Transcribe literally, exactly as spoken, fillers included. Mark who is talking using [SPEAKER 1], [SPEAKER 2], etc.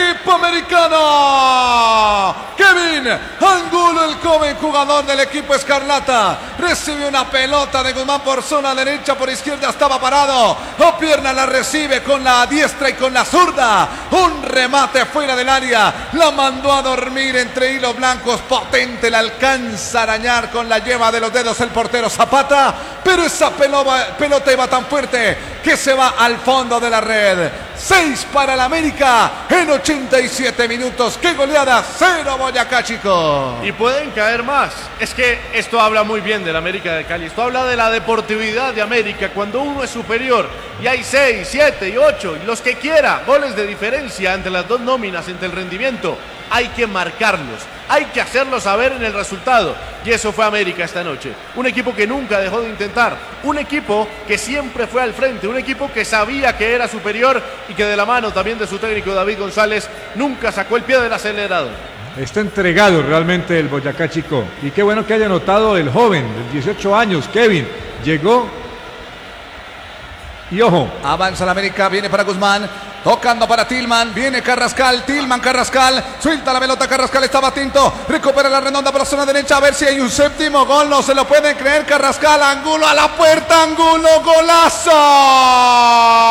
[SPEAKER 1] equipo americano. Kevin Angulo, el joven jugador del equipo escarlata, recibe una pelota de Guzmán por zona derecha, por izquierda estaba parado. O pierna la recibe con la diestra y con la zurda. Un remate fuera del área. La mandó a dormir entre hilos blancos. Potente, la alcanza a arañar con la yema de los dedos el portero Zapata. Pero esa pelota, pelota iba tan fuerte que se va al fondo de la red. seis para el América en ochenta y siete minutos. ¡Qué goleada! Cero Boyacá, Chico.
[SPEAKER 2] Y pueden caer más. Es que esto habla muy bien del América de Cali. Esto habla de la deportividad de América. Cuando uno es superior y hay seis, siete y ocho, y los que quiera, goles de diferencia entre las dos nóminas, entre el rendimiento, hay que marcarlos. Hay que hacerlo saber en el resultado. Y eso fue América esta noche. Un equipo que nunca dejó de intentar. Un equipo que siempre fue al frente. Un equipo que sabía que era superior y que de la mano también de su técnico David González nunca sacó el pie del acelerador.
[SPEAKER 3] Está entregado realmente el Boyacá, Chico. Y qué bueno que haya notado el joven de dieciocho años, Kevin. Llegó. Y ojo.
[SPEAKER 1] Avanza la América, viene para Guzmán. Tocando para Tillman, viene Carrascal, Tillman, Carrascal, suelta la pelota, Carrascal estaba tinto, recupera la redonda por la zona derecha, a ver si hay un séptimo gol, no se lo pueden creer, Carrascal, Angulo a la puerta, Angulo, golazo.